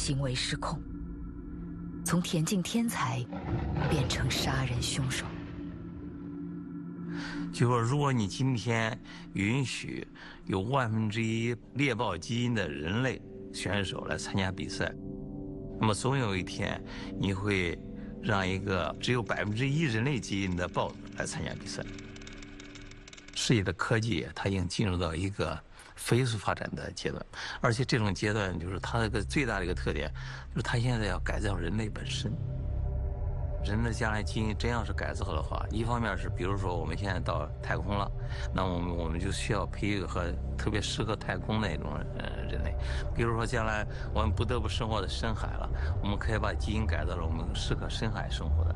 行为失控，从田径天才变成杀人凶手。 就说如果你今天允许有1/1猎豹基因的人类选手来参加比赛，那么总有一天你会让一个只有1%人类基因的豹子来参加比赛。世界的科技它已经进入到一个飞速发展的阶段，而且这种阶段就是它的一个最大的一个特点，就是它现在要改造人类本身。人的将来基因真要是改造的话，一方面是比如说我们现在到太空了，那我们就需要培育和特别适合太空的那种人类。比如说将来我们不得不生活在深海了，我们可以把基因改造了，我们适合深海生活的。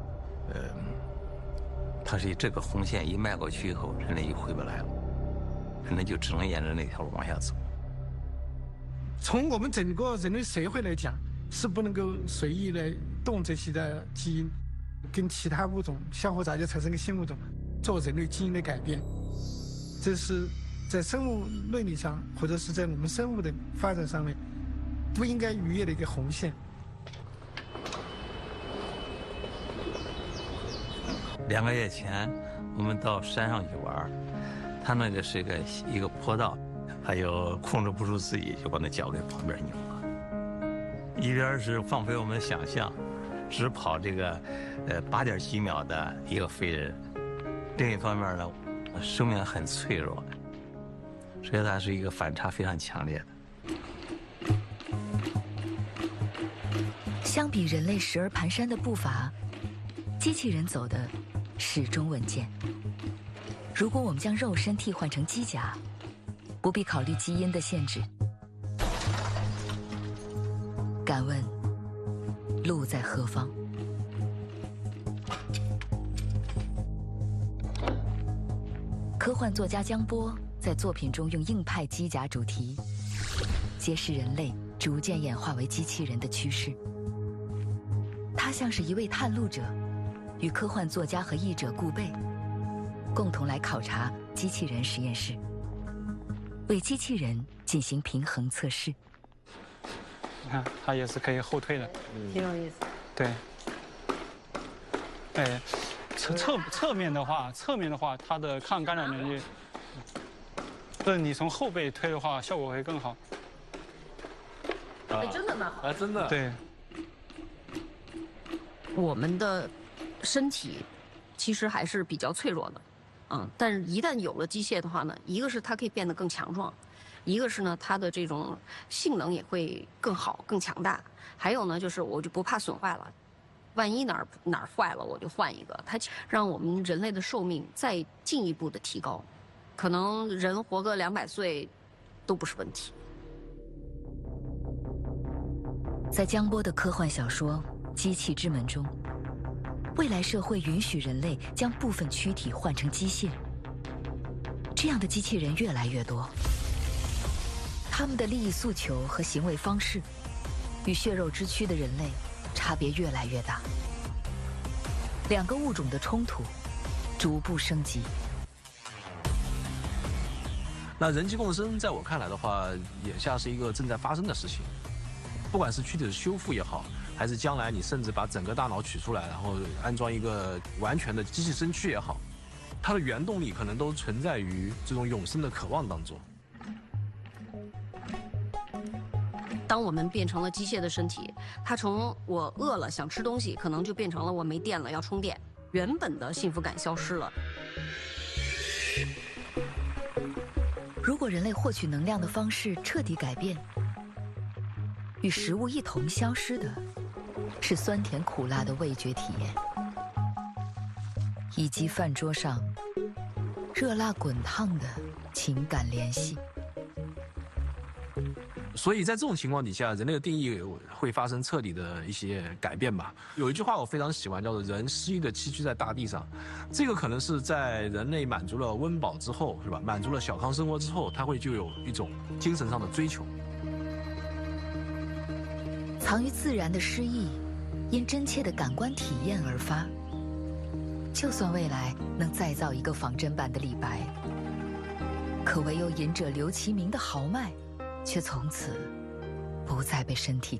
它是这个红线一迈过去以后，人类就回不来了，人类就只能沿着那条路往下走。 从我们整个人类社会来讲，是不能够随意来动这些的基因，跟其他物种相互杂交产生个新物种，做人类基因的改变。这是在生物伦理上，或者是在我们生物的发展上面，不应该逾越的一个红线。 2个月前，我们到山上去玩，它那个是一个坡道，还有控制不住自己，就把那脚给旁边扭了。一边是放飞我们的想象，只跑这个8点几秒的一个飞人；另一方面呢，生命很脆弱，所以它是一个反差非常强烈的。 相比人类时而蹒跚的步伐，机器人走的始终稳健。如果我们将肉身替换成机甲，不必考虑基因的限制。敢问路在何方？科幻作家江波在作品中用硬派机甲主题，揭示人类逐渐演化为机器人的趋势。他像是一位探路者，与科幻作家和译者顾贝共同来考察机器人实验室，为机器人进行平衡测试。 你看，它也是可以后退的， 挺有意思。 对。哎，侧面的话，它的抗干扰能力，你从后背推的话，效果会更好。 哎，真的蛮好。 啊，真的。 对。 我们的身体其实还是比较脆弱的，但是一旦有了机械的话呢，一个是它可以变得更强壮，一个是呢它的这种性能也会更好、更强大。还有呢，就是我就不怕损坏了，万一哪儿坏了，我就换一个。它让我们人类的寿命再进一步的提高，可能人活个200岁都不是问题。 在江波的科幻小说《机器之门》中，未来社会允许人类将部分躯体换成机械，这样的机器人越来越多。他们的利益诉求和行为方式与血肉之躯的人类差别越来越大，两个物种的冲突逐步升级。 那人机共生，在我看来的话，眼下是一个正在发生的事情。不管是躯体的修复也好，还是将来你甚至把整个大脑取出来，然后安装一个完全的机器身躯也好，它的原动力可能都存在于这种永生的渴望当中。 当我们变成了机械的身体，它从我饿了想吃东西，可能就变成了我没电了要充电，原本的幸福感消失了。 如果人类获取能量的方式彻底改变，与食物一同消失的是酸甜苦辣的味觉体验，以及饭桌上热辣滚烫的情感联系。 所以在这种情况底下，人类的定义会发生彻底的一些改变吧。有一句话我非常喜欢，叫做人失意的栖居在大地上。这个可能是在人类满足了温饱之后，是吧？满足了小康生活之后，他会就有一种精神上的追求。 藏于自然的诗意，因真切的感官体验而发。就算未来能再造一个仿真版的李白，可唯有饮者刘其名的豪迈，却从此不再被身体